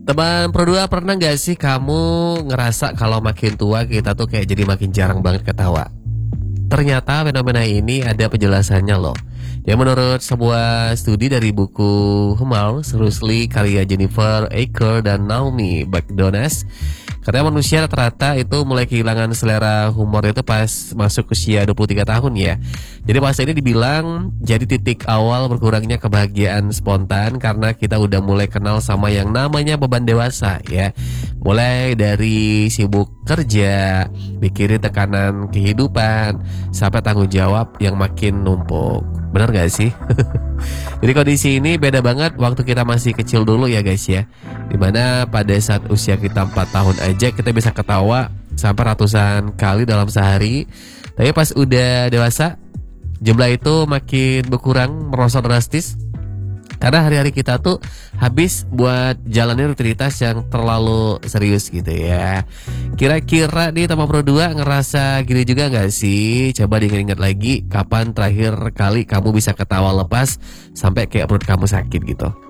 Teman Pro 2, pernah gak sih kamu ngerasa kalau makin tua kita tuh kayak jadi makin jarang banget ketawa? Ternyata fenomena ini ada penjelasannya loh. Ya, menurut sebuah studi dari buku Humor Seriously karya Jennifer Aker dan Naomi McDonas, katanya manusia rata-rata itu mulai kehilangan selera humor itu pas masuk usia 23 tahun ya. Jadi masa ini dibilang jadi titik awal berkurangnya kebahagiaan spontan karena kita udah mulai kenal sama yang namanya beban dewasa ya. Mulai dari sibuk kerja, mikirin tekanan kehidupan, sampai tanggung jawab yang makin numpuk. Bener gak sih? Jadi kondisi ini beda banget waktu kita masih kecil dulu ya guys ya. Dimana pada saat usia kita 4 tahun aja kita bisa ketawa sampai ratusan kali dalam sehari. Tapi pas udah dewasa, jumlah itu makin berkurang, merosot drastis. Karena hari-hari kita tuh habis buat jalanin rutinitas yang terlalu serius gitu ya. Kira-kira nih teman Pro 2 ngerasa gini juga gak sih? Coba diingat-ingat lagi, kapan terakhir kali kamu bisa ketawa lepas sampai kayak perut kamu sakit gitu.